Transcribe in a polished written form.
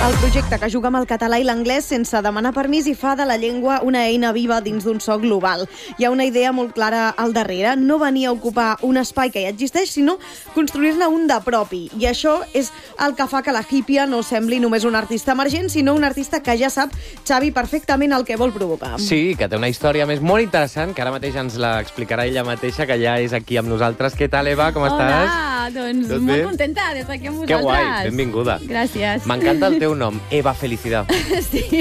El projecte que juga amb el català i l'anglès sense demanar permís i fa de la llengua una eina viva dins d'un so global. Hi ha una idea molt clara al darrere, no venir a ocupar un espai que ja existeix, sinó construir-ne un de propi. I això és el que fa que la Hípia no sembli només un artista emergent, sinó un artista que ja sap, Xavi, perfectament el que vol provocar. Sí, que té una història més molt interessant, que ara mateix ens l'explicarà ella mateixa, que ja és aquí amb nosaltres. Què tal, Eva? Com estàs? Hola, doncs molt contenta d'estar aquí amb vosaltres. Que guai, benvinguda. Gràcies. M'encanta el teu nom, Eva Felicidad. Sí.